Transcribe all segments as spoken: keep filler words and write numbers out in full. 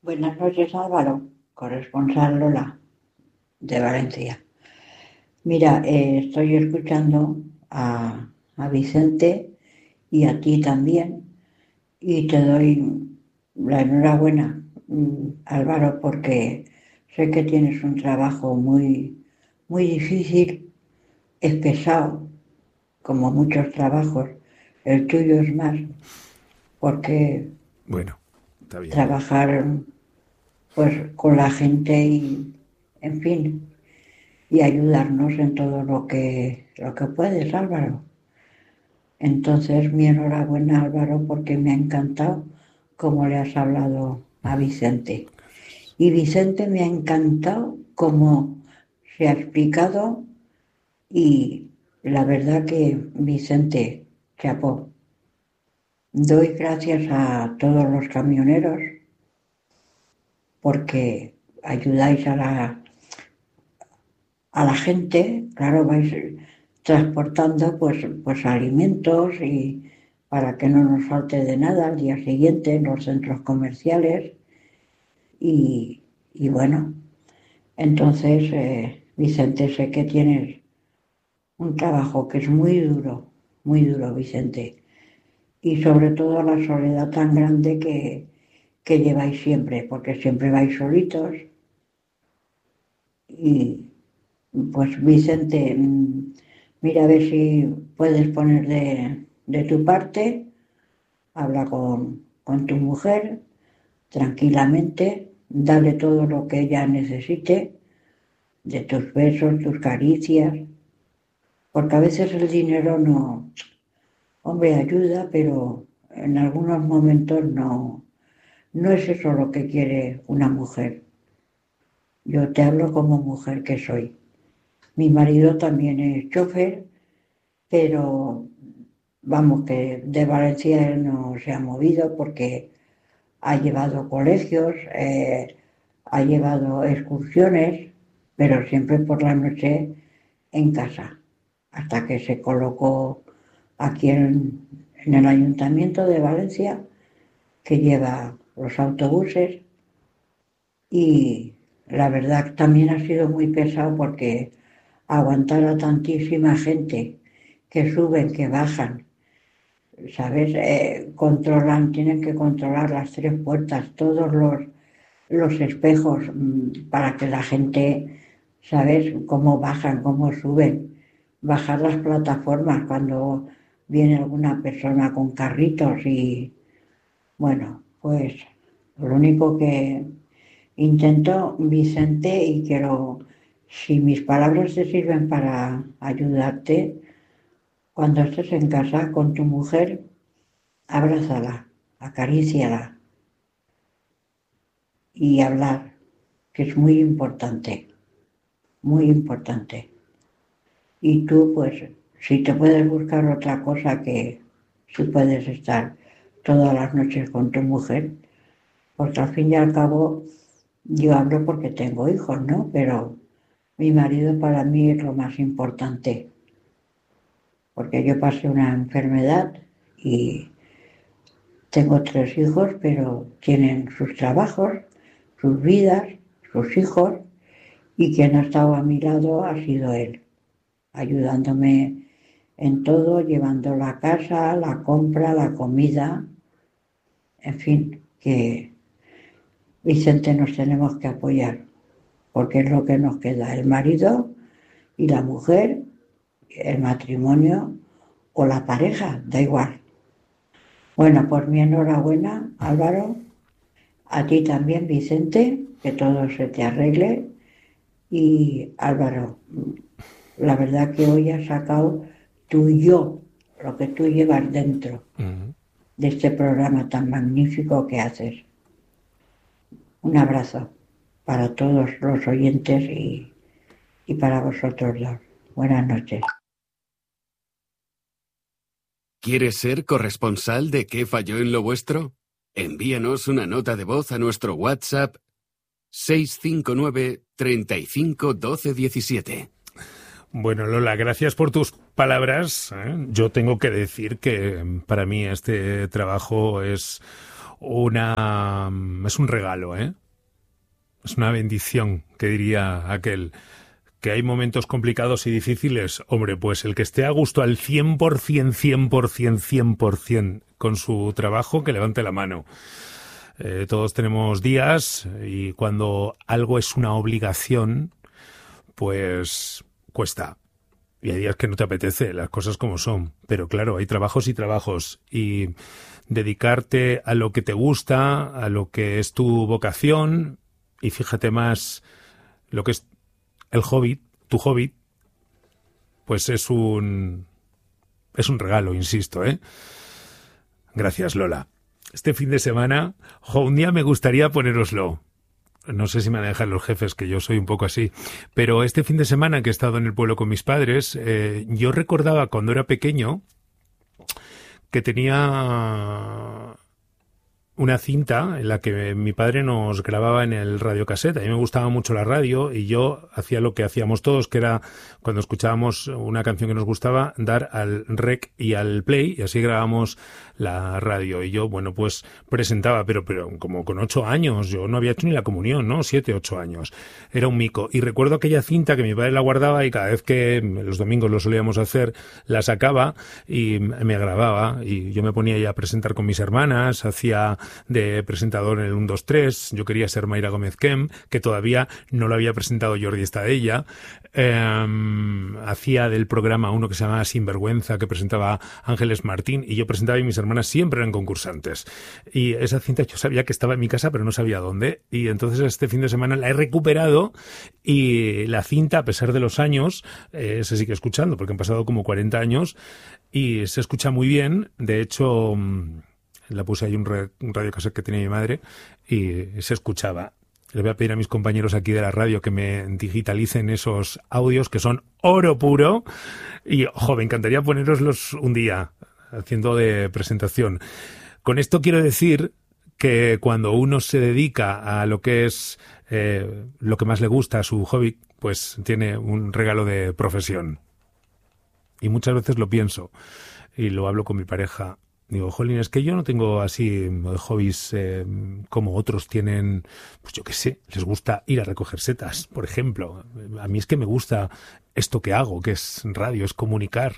Buenas noches, Álvaro, corresponsal Lola, de Valencia. Mira, eh, estoy escuchando a, a Vicente y a ti también, y te doy la enhorabuena, mm, Álvaro, porque sé que tienes un trabajo muy, muy difícil, es pesado, como muchos trabajos. El tuyo es más, porque Bueno, está bien. trabajar pues con la gente y, en fin, y ayudarnos en todo lo que, lo que puedes, Álvaro. Entonces, mi enhorabuena, Álvaro, porque me ha encantado cómo le has hablado a Vicente. Y Vicente me ha encantado cómo se ha explicado y la verdad que Vicente, chapó. Doy gracias a todos los camioneros porque ayudáis a la, a la gente, claro, vais transportando pues, pues alimentos y para que no nos falte de nada al día siguiente en los centros comerciales y, y bueno, entonces eh, Vicente, sé que tienes un trabajo que es muy duro, muy duro, Vicente, y sobre todo la soledad tan grande que, que lleváis siempre, porque siempre vais solitos y pues Vicente, mm, mira a ver si puedes poner de, de tu parte, habla con, con tu mujer tranquilamente, dale todo lo que ella necesite, de tus besos, tus caricias, porque a veces el dinero no, hombre, ayuda, pero en algunos momentos no, no es eso lo que quiere una mujer. Yo te hablo como mujer que soy. Mi marido también es chofer, pero vamos, que de Valencia él no se ha movido porque ha llevado colegios, eh, ha llevado excursiones, pero siempre por la noche en casa, hasta que se colocó aquí en, en el Ayuntamiento de Valencia, que lleva los autobuses, y la verdad también ha sido muy pesado porque aguantar a tantísima gente que suben, que bajan, ¿sabes? Eh, controlan, tienen que controlar las tres puertas, todos los, los espejos, mm, para que la gente, ¿sabes? Cómo bajan, cómo suben. Bajar las plataformas cuando viene alguna persona con carritos y, bueno, pues lo único que intento, Vicente, y quiero, si mis palabras te sirven para ayudarte, cuando estés en casa con tu mujer, abrázala, acaríciala y hablar, que es muy importante, muy importante. Y tú, pues, si te puedes buscar otra cosa que si puedes estar todas las noches con tu mujer, porque al fin y al cabo yo hablo porque tengo hijos, ¿no? Pero mi marido para mí es lo más importante, porque yo pasé una enfermedad y tengo tres hijos, pero tienen sus trabajos, sus vidas, sus hijos, y quien ha estado a mi lado ha sido él, ayudándome en todo, llevando la casa, la compra, la comida, en fin, que Vicente nos tenemos que apoyar, porque es lo que nos queda, el marido y la mujer, el matrimonio o la pareja, da igual. Bueno, pues mi enhorabuena, Álvaro, a ti también, Vicente, que todo se te arregle. Y Álvaro, la verdad que hoy has sacado tu yo, lo que tú llevas dentro Ujú. de este programa tan magnífico que haces. Un abrazo para todos los oyentes y, y para vosotros dos. Buenas noches. ¿Quieres ser corresponsal de ¿Qué falló en lo vuestro? Envíanos una nota de voz a nuestro WhatsApp seis cinco nueve, treinta y cinco, doce diecisiete. Bueno, Lola, gracias por tus palabras, ¿eh? Yo tengo que decir que para mí este trabajo es una... es un regalo, ¿eh? Es una bendición, que diría aquel. Que hay momentos complicados y difíciles. Hombre, pues el que esté a gusto al cien por ciento, cien por ciento, cien por ciento con su trabajo, que levante la mano. Eh, todos tenemos días y cuando algo es una obligación, pues cuesta. Y hay días que no te apetece, las cosas como son. Pero claro, hay trabajos y trabajos. Y dedicarte a lo que te gusta, a lo que es tu vocación, y fíjate más lo que es el hobby, tu hobby, pues es un es un regalo, insisto, ¿eh? Gracias, Lola. Este fin de semana, jo, un día me gustaría ponéroslo. No sé si me dejan los jefes, que yo soy un poco así. Pero este fin de semana que he estado en el pueblo con mis padres, eh, yo recordaba cuando era pequeño que tenía una cinta en la que mi padre nos grababa en el radiocassette. A mí me gustaba mucho la radio y yo hacía lo que hacíamos todos, que era cuando escuchábamos una canción que nos gustaba, dar al rec y al play, y así grabábamos la radio. Y yo, bueno, pues presentaba, pero pero como con ocho años, yo no había hecho ni la comunión, ¿no? Siete, ocho años. Era un mico. Y recuerdo aquella cinta que mi padre la guardaba y cada vez que los domingos lo solíamos hacer, la sacaba y me grababa. Y yo me ponía ya a presentar con mis hermanas, hacía de presentador en el uno, dos, tres. Yo quería ser Mayra Gómez Kem, que todavía no lo había presentado Jordi Estadella. Eh, hacía del programa uno que se llamaba Sinvergüenza, que presentaba Ángeles Martín, y yo presentaba y mis hermanas siempre eran concursantes. Y esa cinta yo sabía que estaba en mi casa, pero no sabía dónde. Y entonces este fin de semana la he recuperado, y la cinta, a pesar de los años, eh, se sigue escuchando, porque han pasado como cuarenta años, y se escucha muy bien. De hecho, la puse ahí un, re, un radiocassette que tenía mi madre y se escuchaba. Le voy a pedir a mis compañeros aquí de la radio que me digitalicen esos audios, que son oro puro. Y, ojo, me encantaría poneroslos un día haciendo de presentación. Con esto quiero decir que cuando uno se dedica a lo que es eh, lo que más le gusta, a su hobby, pues tiene un regalo de profesión. Y muchas veces lo pienso y lo hablo con mi pareja. Digo, jolín, es que yo no tengo así hobbies eh, como otros tienen, pues yo qué sé, les gusta ir a recoger setas, por ejemplo. A mí es que me gusta esto que hago, que es radio, es comunicar.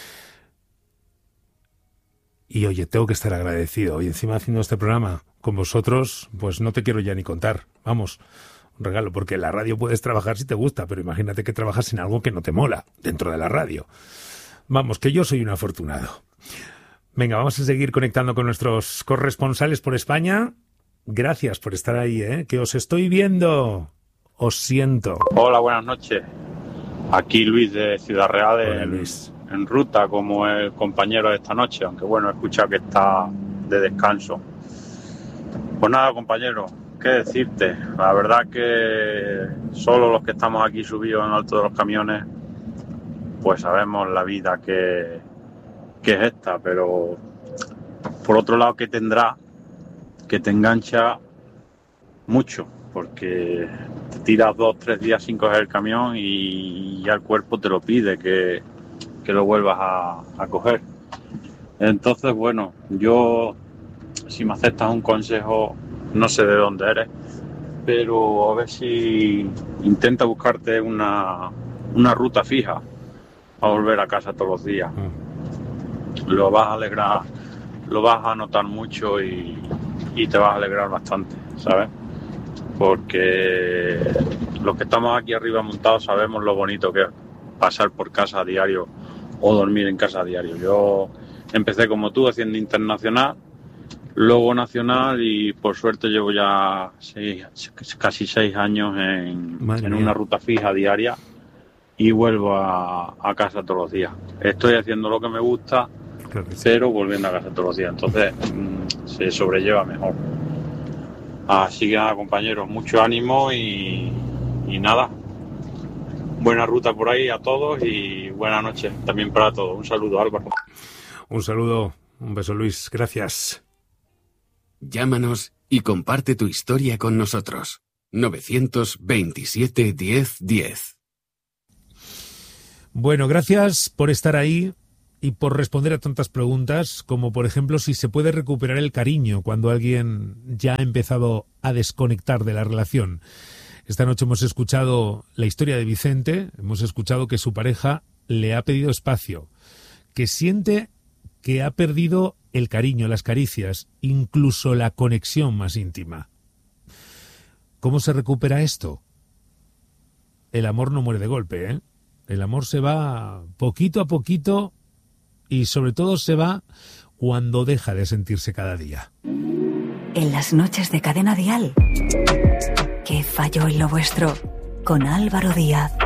Y oye, tengo que estar agradecido. Y encima haciendo este programa con vosotros, pues no te quiero ya ni contar. Vamos, un regalo, porque en la radio puedes trabajar si te gusta, pero imagínate que trabajas en algo que no te mola dentro de la radio. Vamos, que yo soy un afortunado. Venga, vamos a seguir conectando con nuestros corresponsales por España. Gracias por estar ahí, ¿eh? Que os estoy viendo. Os siento. Hola, buenas noches. Aquí Luis de Ciudad Real. Hola, en, Luis. en ruta como el compañero de esta noche, aunque bueno, he escuchado que está de descanso. Pues nada, compañero, qué decirte. La verdad que solo los que estamos aquí subidos en lo alto de los camiones, pues sabemos la vida que... que es esta, pero por otro lado que tendrá que te engancha mucho, porque te tiras dos, tres días sin coger el camión y ya el cuerpo te lo pide que, que lo vuelvas a, a coger. Entonces, bueno, yo, si me aceptas un consejo, no sé de dónde eres, pero a ver si intenta buscarte una, una ruta fija a volver a casa todos los días. Lo vas a alegrar, lo vas a notar mucho y, y te vas a alegrar bastante, ¿sabes? Porque los que estamos aquí arriba montados sabemos lo bonito que es pasar por casa a diario o dormir en casa a diario. Yo empecé como tú haciendo internacional, luego nacional y por suerte llevo ya seis, casi seis años en, en una ruta fija diaria y vuelvo a, a casa todos los días. Estoy haciendo lo que me gusta, pero volviendo a casa todos los días, entonces mmm, se sobrelleva mejor. Así que nada, compañeros, mucho ánimo y, y nada, buena ruta por ahí a todos y buena noche también para todos. Un saludo, Álvaro. Un saludo, un beso, Luis, gracias. Llámanos y comparte tu historia con nosotros. novecientos veintisiete diez diez. Bueno, gracias por estar ahí. y por responder a tantas preguntas, como por ejemplo si se puede recuperar el cariño cuando alguien ya ha empezado a desconectar de la relación. Esta noche hemos escuchado la historia de Vicente, hemos escuchado que su pareja le ha pedido espacio, que siente que ha perdido el cariño, las caricias, incluso la conexión más íntima. ¿Cómo se recupera esto? El amor no muere de golpe, ¿eh? El amor se va poquito a poquito y sobre todo se va cuando deja de sentirse cada día. En las noches de Cadena Dial, ¿qué falló en lo vuestro? Con Álvaro Díaz.